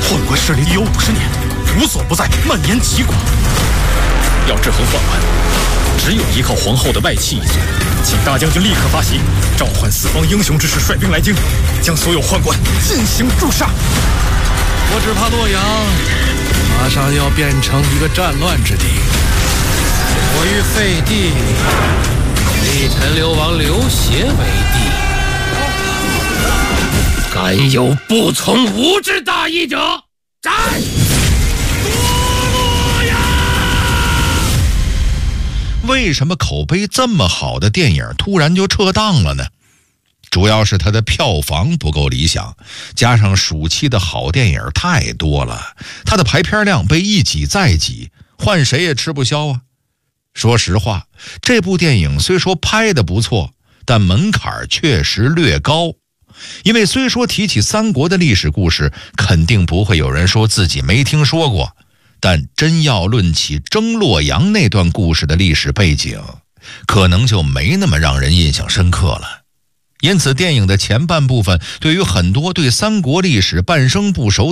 宦官势力已有50年，无所不在，蔓延齐国。 要制衡宦官，只有依靠皇后的外戚一族。请大将军立刻发檄，召唤四方英雄之士率兵来京，将所有宦官进行诛杀。 我只怕洛阳马上要变成一个战乱之地。 我欲废帝，立陈留王刘协为帝。敢有不从吾之大义者，斩！ 为什么口碑这么好的电影突然就撤档了呢？主要是它的票房不够理想，加上暑期的好电影太多了，它的排片量被一挤再挤，换谁也吃不消啊。说实话，这部电影虽说拍得不错，但门槛确实略高。因为虽说提起三国的历史故事，肯定不会有人说自己没听说过，但真要论起征洛阳那段故事的历史背景，可能就没那么让人印象深刻了。因此电影的前半部分对于很多对三国历史半生不熟